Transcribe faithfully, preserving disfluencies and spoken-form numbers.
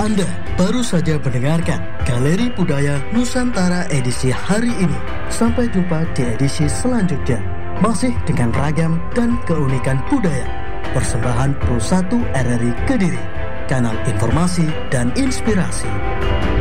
Anda baru saja mendengarkan Galeri Budaya Nusantara edisi hari ini. Sampai jumpa di edisi selanjutnya, masih dengan ragam dan keunikan budaya. Persembahan Pro satu R R I Kediri, kanal informasi dan inspirasi.